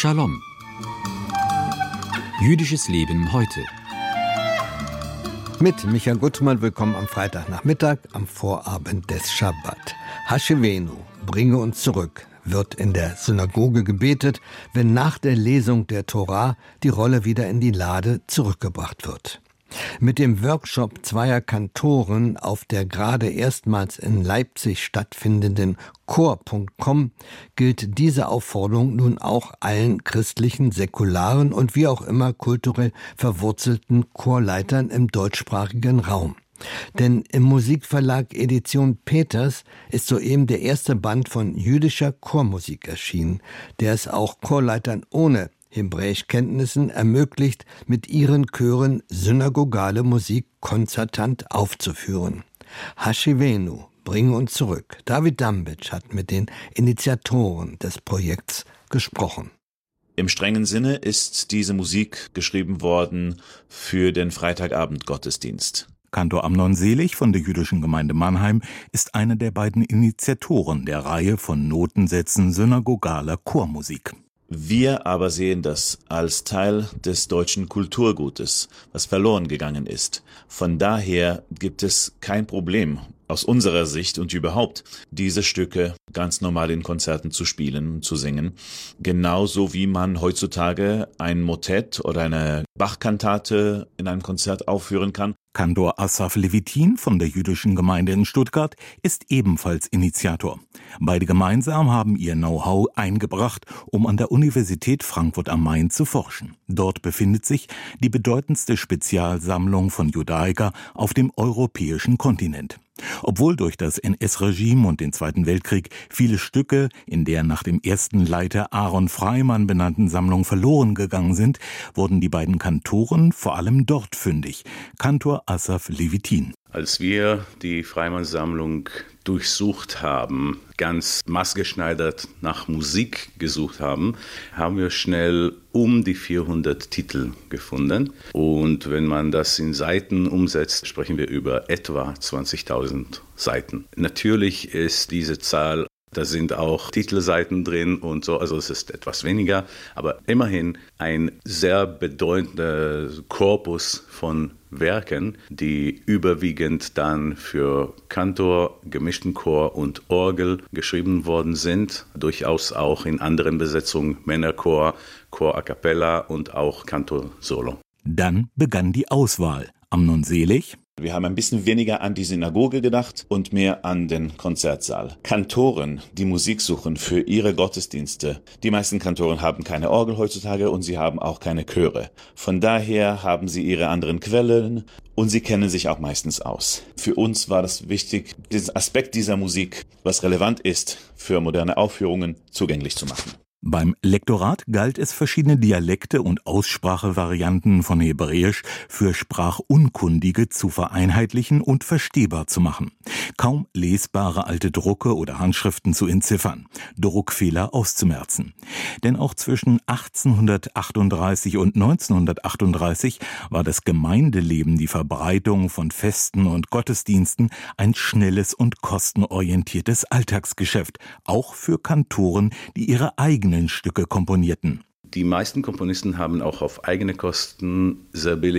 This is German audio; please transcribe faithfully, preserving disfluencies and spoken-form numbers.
Shalom. Jüdisches Leben heute. Mit Michael Gutmann, willkommen am Freitagnachmittag, am Vorabend des Schabbat. Haschivenu, bringe uns zurück, wird in der Synagoge gebetet, wenn nach der Lesung der Tora die Rolle wieder in die Lade zurückgebracht wird. Mit dem Workshop zweier Kantoren auf der gerade erstmals in Leipzig stattfindenden Chor Punkt com gilt diese Aufforderung nun auch allen christlichen, säkularen und wie auch immer kulturell verwurzelten Chorleitern im deutschsprachigen Raum. Denn im Musikverlag Edition Peters ist soeben der erste Band von jüdischer Chormusik erschienen, der es auch Chorleitern ohne Hebräischkenntnissen ermöglicht, mit ihren Chören synagogale Musik konzertant aufzuführen. Haschivenu, bringe uns zurück. David Dambitsch hat mit den Initiatoren des Projekts gesprochen. Im strengen Sinne ist diese Musik geschrieben worden für den Freitagabend-Gottesdienst. Kantor Amnon Selig von der Jüdischen Gemeinde Mannheim ist einer der beiden Initiatoren der Reihe von Notensätzen synagogaler Chormusik. Wir aber sehen das als Teil des deutschen Kulturgutes, was verloren gegangen ist. Von daher gibt es kein Problem aus unserer Sicht und überhaupt, diese Stücke ganz normal in Konzerten zu spielen, zu singen. Genauso wie man heutzutage ein Motett oder eine Bachkantate in einem Konzert aufführen kann. Kantor Asaf Levitin von der Jüdischen Gemeinde in Stuttgart ist ebenfalls Initiator. Beide gemeinsam haben ihr Know-how eingebracht, um an der Universität Frankfurt am Main zu forschen. Dort befindet sich die bedeutendste Spezialsammlung von Judaica auf dem europäischen Kontinent. Obwohl durch das N S-Regime und den Zweiten Weltkrieg viele Stücke in der nach dem ersten Leiter Aaron Freimann benannten Sammlung verloren gegangen sind, wurden die beiden Kantoren vor allem dort fündig. Kantor Asaf Levitin. Als wir die Freimann-Sammlung durchsucht haben, ganz maßgeschneidert nach Musik gesucht haben, haben wir schnell um die vierhundert Titel gefunden. Und wenn man das in Seiten umsetzt, sprechen wir über etwa zwanzigtausend Seiten. Natürlich ist diese Zahl, da sind auch Titelseiten drin und so, also es ist etwas weniger, aber immerhin ein sehr bedeutender Korpus von Werken, die überwiegend dann für Kantor, gemischten Chor und Orgel geschrieben worden sind, durchaus auch in anderen Besetzungen, Männerchor, Chor a cappella und auch Kantor solo. Dann begann die Auswahl. Amnon Selig. Wir haben ein bisschen weniger an die Synagoge gedacht und mehr an den Konzertsaal. Kantoren, die Musik suchen für ihre Gottesdienste. Die meisten Kantoren haben keine Orgel heutzutage und sie haben auch keine Chöre. Von daher haben sie ihre anderen Quellen und sie kennen sich auch meistens aus. Für uns war das wichtig, diesen Aspekt dieser Musik, was relevant ist für moderne Aufführungen, zugänglich zu machen. Beim Lektorat galt es, verschiedene Dialekte und Aussprachevarianten von Hebräisch für Sprachunkundige zu vereinheitlichen und verstehbar zu machen. Kaum lesbare alte Drucke oder Handschriften zu entziffern, Druckfehler auszumerzen. Denn auch zwischen achtzehnhundertachtunddreißig und neunzehnhundertachtunddreißig war das Gemeindeleben, die Verbreitung von Festen und Gottesdiensten, ein schnelles und kostenorientiertes Alltagsgeschäft, auch für Kantoren, die ihre eigenen Stücke komponierten. Die meisten Komponisten haben auch auf eigene Kosten sehr billig